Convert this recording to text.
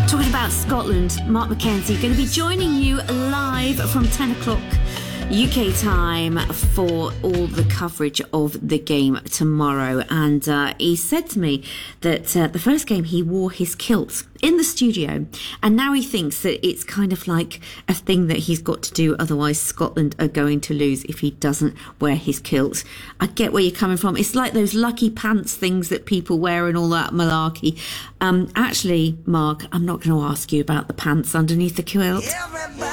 Talking about Scotland, Mark Mackenzie going to be joining you live from 10 o'clock UK time for all the coverage of the game tomorrow. And he said to me that the first game he wore his kilt in the studio, and now he thinks that it's kind of like a thing that he's got to do, otherwise Scotland are going to lose if he doesn't wear his kilt. I get where you're coming from. It's like those lucky pants things that people wear and all that malarkey. Actually, Mark, I'm not going to ask you about the pants underneath the kilt.